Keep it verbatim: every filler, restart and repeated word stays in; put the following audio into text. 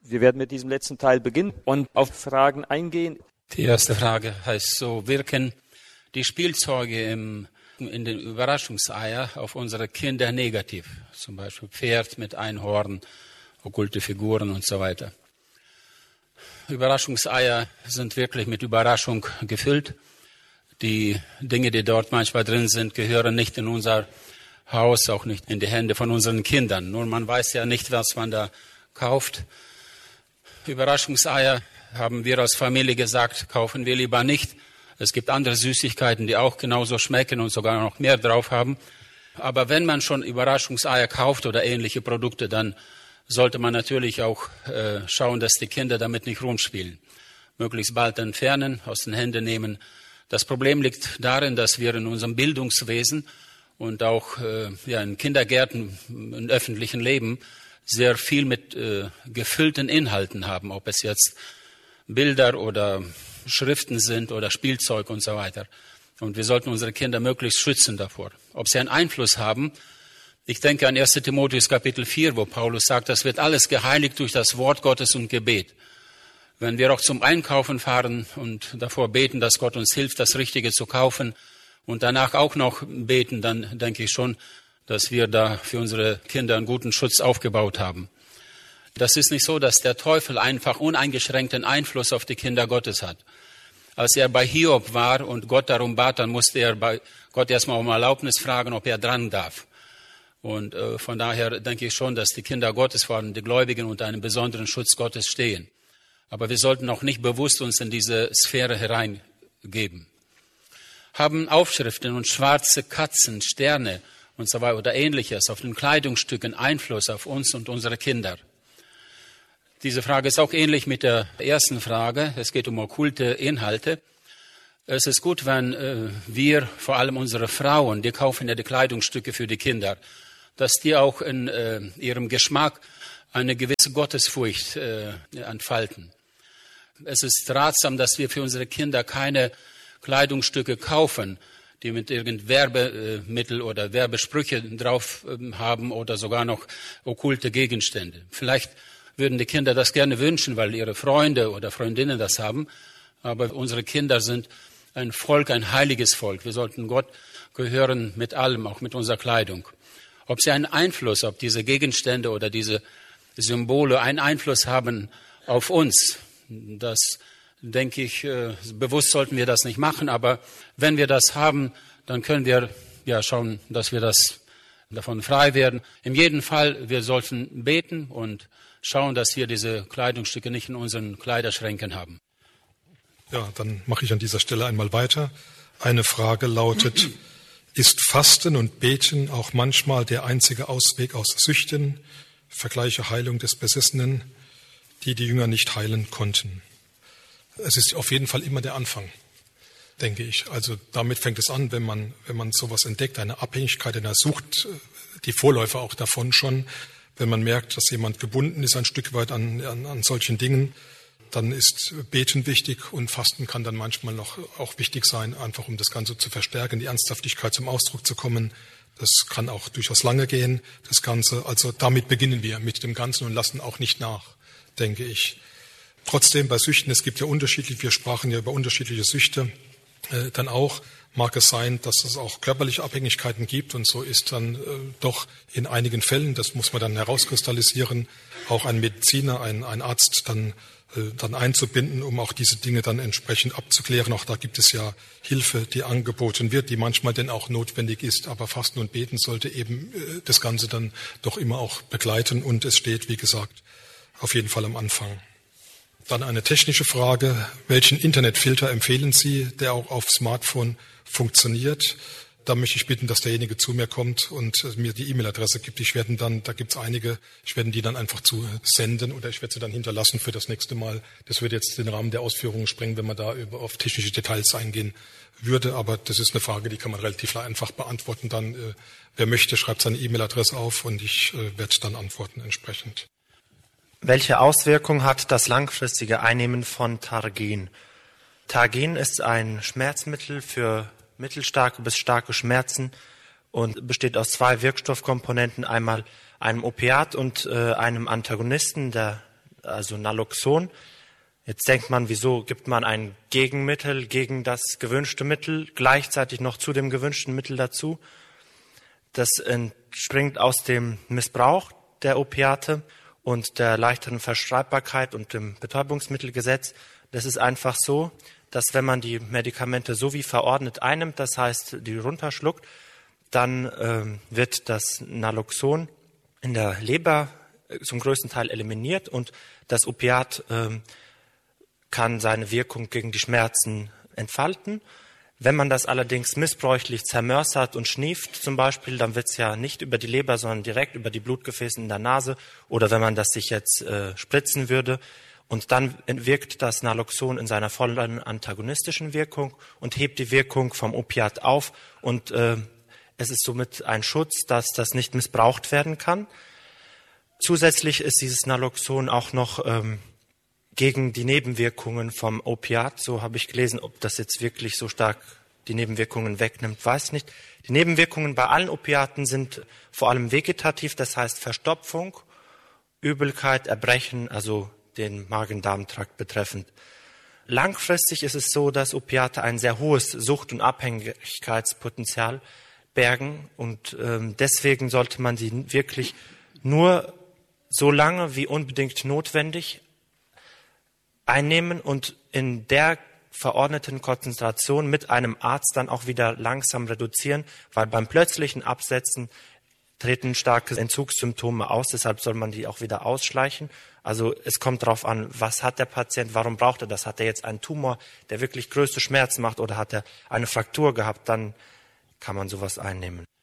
Wir werden mit diesem letzten Teil beginnen und auf Fragen eingehen. Die erste Frage heißt so: Wirken die Spielzeuge im, in den Überraschungseier auf unsere Kinder negativ? Zum Beispiel Pferd mit Einhorn, okkulte Figuren und so weiter. Überraschungseier sind wirklich mit Überraschung gefüllt. Die Dinge, die dort manchmal drin sind, gehören nicht in unser Haus, auch nicht in die Hände von unseren Kindern. Nur man weiß ja nicht, was man da kauft. Überraschungseier, haben wir als Familie gesagt, kaufen wir lieber nicht. Es gibt andere Süßigkeiten, die auch genauso schmecken und sogar noch mehr drauf haben. Aber wenn man schon Überraschungseier kauft oder ähnliche Produkte, dann sollte man natürlich auch äh, schauen, dass die Kinder damit nicht rumspielen. Möglichst bald entfernen, aus den Händen nehmen. Das Problem liegt darin, dass wir in unserem Bildungswesen und auch äh, ja, in Kindergärten, im öffentlichen Leben sehr viel mit äh, gefüllten Inhalten haben, ob es jetzt Bilder oder Schriften sind oder Spielzeug und so weiter. Und wir sollten unsere Kinder möglichst schützen davor. Ob sie einen Einfluss haben, ich denke an erster Timotheus Kapitel vier, wo Paulus sagt, das wird alles geheiligt durch das Wort Gottes und Gebet. Wenn wir auch zum Einkaufen fahren und davor beten, dass Gott uns hilft, das Richtige zu kaufen und danach auch noch beten, dann denke ich schon, dass wir da für unsere Kinder einen guten Schutz aufgebaut haben. Das ist nicht so, dass der Teufel einfach uneingeschränkten Einfluss auf die Kinder Gottes hat. Als er bei Hiob war und Gott darum bat, dann musste er bei Gott erstmal um Erlaubnis fragen, ob er dran darf. Und äh, von daher denke ich schon, dass die Kinder Gottes, vor allem die Gläubigen, unter einem besonderen Schutz Gottes stehen. Aber wir sollten auch nicht bewusst uns in diese Sphäre hereingeben. Haben Aufschriften und schwarze Katzen, Sterne und so weiter oder Ähnliches auf den Kleidungsstücken Einfluss auf uns und unsere Kinder? Diese Frage ist auch ähnlich mit der ersten Frage. Es geht um okkulte Inhalte. Es ist gut, wenn äh, wir, vor allem unsere Frauen, die kaufen ja die Kleidungsstücke für die Kinder, dass die auch in äh, ihrem Geschmack eine gewisse Gottesfurcht äh, entfalten. Es ist ratsam, dass wir für unsere Kinder keine Kleidungsstücke kaufen, die mit irgendeinem Werbemittel oder Werbesprüche drauf äh, haben oder sogar noch okkulte Gegenstände. Vielleicht würden die Kinder das gerne wünschen, weil ihre Freunde oder Freundinnen das haben. Aber unsere Kinder sind ein Volk, ein heiliges Volk. Wir sollten Gott gehören mit allem, auch mit unserer Kleidung. Ob sie einen Einfluss, ob diese Gegenstände oder diese Symbole einen Einfluss haben auf uns, das denke ich, äh, bewusst sollten wir das nicht machen. Aber wenn wir das haben, dann können wir ja schauen, dass wir das davon frei werden. In jedem Fall, wir sollten beten und schauen, dass wir diese Kleidungsstücke nicht in unseren Kleiderschränken haben. Ja, dann mache ich an dieser Stelle einmal weiter. Eine Frage lautet: Ist Fasten und Beten auch manchmal der einzige Ausweg aus Süchten, vergleiche Heilung des Besessenen, die die Jünger nicht heilen konnten? Es ist auf jeden Fall immer der Anfang, denke ich. Also damit fängt es an, wenn man, wenn man sowas entdeckt, eine Abhängigkeit, eine Sucht, die Vorläufer auch davon schon. Wenn man merkt, dass jemand gebunden ist ein Stück weit an, an, an solchen Dingen, dann ist Beten wichtig und Fasten kann dann manchmal noch auch wichtig sein, einfach um das Ganze zu verstärken, die Ernsthaftigkeit zum Ausdruck zu kommen. Das kann auch durchaus lange gehen, das Ganze. Also damit beginnen wir mit dem Ganzen und lassen auch nicht nach, denke ich. Trotzdem bei Süchten, es gibt ja unterschiedliche, wir sprachen ja über unterschiedliche Süchte, äh, dann auch mag es sein, dass es auch körperliche Abhängigkeiten gibt und so ist dann äh, doch in einigen Fällen, das muss man dann herauskristallisieren, auch ein Mediziner, ein, ein Arzt dann, äh, dann einzubinden, um auch diese Dinge dann entsprechend abzuklären. Auch da gibt es ja Hilfe, die angeboten wird, die manchmal denn auch notwendig ist, aber Fasten und Beten sollte eben äh, das Ganze dann doch immer auch begleiten und es steht, wie gesagt, auf jeden Fall am Anfang. Dann eine technische Frage: Welchen Internetfilter empfehlen Sie, der auch auf Smartphone funktioniert? Da möchte ich bitten, dass derjenige zu mir kommt und mir die E-Mail-Adresse gibt. Ich werde dann, da gibt es einige, ich werde die dann einfach zu senden oder ich werde sie dann hinterlassen für das nächste Mal. Das würde jetzt den Rahmen der Ausführungen sprengen, wenn man da über, auf technische Details eingehen würde. Aber das ist eine Frage, die kann man relativ einfach beantworten. Dann, äh, wer möchte, schreibt seine E-Mail-Adresse auf und ich äh, werde dann antworten entsprechend. Welche Auswirkung hat das langfristige Einnehmen von Targin? Targin ist ein Schmerzmittel für mittelstarke bis starke Schmerzen und besteht aus zwei Wirkstoffkomponenten, einmal einem Opiat und äh, einem Antagonisten, der also Naloxon. Jetzt denkt man, wieso gibt man ein Gegenmittel gegen das gewünschte Mittel, gleichzeitig noch zu dem gewünschten Mittel dazu? Das entspringt aus dem Missbrauch der Opiate und der leichteren Verschreibbarkeit und dem Betäubungsmittelgesetz. Das ist einfach so, dass wenn man die Medikamente so wie verordnet einnimmt, das heißt, die runterschluckt, dann ähm, wird das Naloxon in der Leber zum größten Teil eliminiert und das Opiat ähm, kann seine Wirkung gegen die Schmerzen entfalten. Wenn man das allerdings missbräuchlich zermörsert und schnieft zum Beispiel, dann wird es ja nicht über die Leber, sondern direkt über die Blutgefäße in der Nase. Oder wenn man das sich jetzt äh, spritzen würde. Und dann wirkt das Naloxon in seiner vollen antagonistischen Wirkung und hebt die Wirkung vom Opiat auf. Und äh, es ist somit ein Schutz, dass das nicht missbraucht werden kann. Zusätzlich ist dieses Naloxon auch noch ähm, gegen die Nebenwirkungen vom Opiat. So habe ich gelesen, ob das jetzt wirklich so stark die Nebenwirkungen wegnimmt, weiß ich nicht. Die Nebenwirkungen bei allen Opiaten sind vor allem vegetativ, das heißt Verstopfung, Übelkeit, Erbrechen, also den Magen-Darm-Trakt betreffend. Langfristig ist es so, dass Opiate ein sehr hohes Sucht- und Abhängigkeitspotenzial bergen und ähm, deswegen sollte man sie wirklich nur so lange wie unbedingt notwendig einnehmen und in der verordneten Konzentration mit einem Arzt dann auch wieder langsam reduzieren, weil beim plötzlichen Absetzen treten starke Entzugssymptome aus, deshalb soll man die auch wieder ausschleichen. Also es kommt darauf an, was hat der Patient, warum braucht er das? Hat er jetzt einen Tumor, der wirklich größte Schmerzen macht oder hat er eine Fraktur gehabt, dann kann man sowas einnehmen.